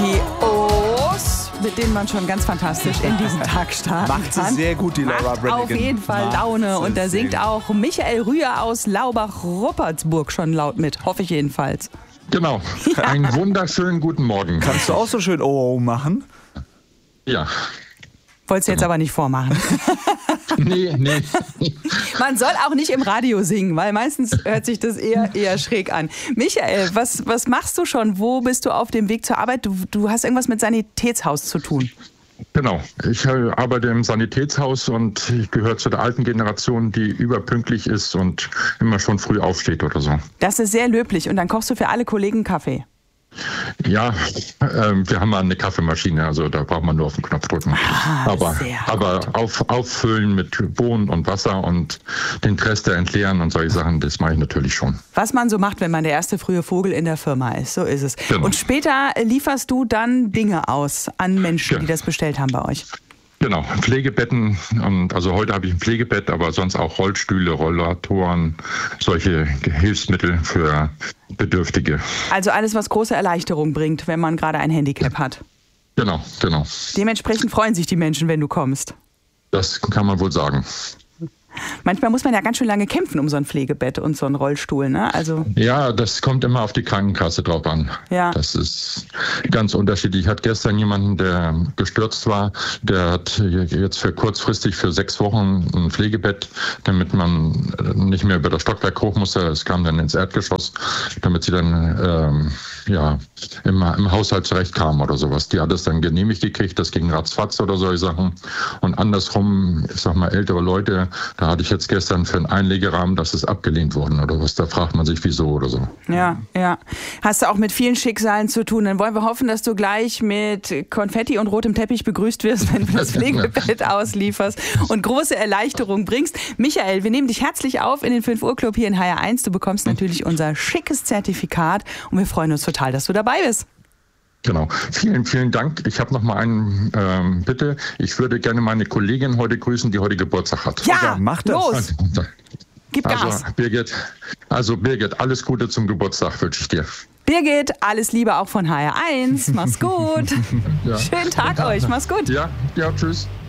Die O's, mit denen man schon ganz fantastisch in diesen Tag starten Macht sie kann. sehr gut, die Laura Macht Branigan. auf jeden Fall Laune. Und da singt auch Michael Rühr aus Laubach-Ruppertsburg schon laut mit. Hoffe ich jedenfalls. Genau. Einen wunderschönen guten Morgen. Kannst du auch so schön Oh machen? Ja. Wolltest du jetzt aber nicht vormachen. Nee. Man soll auch nicht im Radio singen, weil meistens hört sich das eher schräg an. Michael, was machst du schon? Wo bist du auf dem Weg zur Arbeit? Du hast irgendwas mit Sanitätshaus zu tun. Genau. Ich arbeite im Sanitätshaus und ich gehöre zu der alten Generation, die überpünktlich ist und immer schon früh aufsteht oder so. Das ist sehr löblich. Und dann kochst du für alle Kollegen Kaffee. Ja, wir haben mal eine Kaffeemaschine, also da braucht man nur auf den Knopf drücken. Aber auffüllen mit Bohnen und Wasser und den Trester entleeren und solche Sachen, das mache ich natürlich schon. Was man so macht, wenn man der erste frühe Vogel in der Firma ist, so ist es. Genau. Und später lieferst du dann Dinge aus an Menschen, die das bestellt haben bei euch. Genau, Pflegebetten, also heute habe ich ein Pflegebett, aber sonst auch Rollstühle, Rollatoren, solche Hilfsmittel für Bedürftige. Also alles, was große Erleichterung bringt, wenn man gerade ein Handicap hat. Genau. Dementsprechend freuen sich die Menschen, wenn du kommst. Das kann man wohl sagen. Manchmal muss man ja ganz schön lange kämpfen um so ein Pflegebett und so einen Rollstuhl, ne? Also Ja, das kommt immer auf die Krankenkasse drauf an. Ja. Das ist ganz unterschiedlich. Ich hatte gestern jemanden, der gestürzt war, der hat jetzt kurzfristig für 6 Wochen ein Pflegebett, damit man nicht mehr über das Stockwerk hoch musste. Es kam dann ins Erdgeschoss, damit sie dann im Haushalt zurechtkam oder sowas. Die hat es dann genehmigt gekriegt, das ging ratzfatz oder solche Sachen. Und andersrum, ich sag mal, ältere Leute, da hatte ich jetzt gestern für einen Einlegerahmen, das ist abgelehnt worden oder was. Da fragt man sich, wieso oder so. Ja. Hast du auch mit vielen Schicksalen zu tun. Dann wollen wir hoffen, dass du gleich mit Konfetti und rotem Teppich begrüßt wirst, wenn du das Pflegebett auslieferst und große Erleichterung bringst. Michael, wir nehmen dich herzlich auf in den 5 Uhr Club hier in HR1. Du bekommst natürlich unser schickes Zertifikat und wir freuen uns total, dass du dabei bist. Genau. Vielen Dank. Ich habe noch mal einen Bitte. Ich würde gerne meine Kollegin heute grüßen, die heute Geburtstag hat. Ja, mach das. los. Gib Gas. Birgit, alles Gute zum Geburtstag wünsche ich dir. Birgit, alles Liebe auch von HR1. Mach's gut. Ja. Schönen Tag euch. Mach's gut. Ja, tschüss.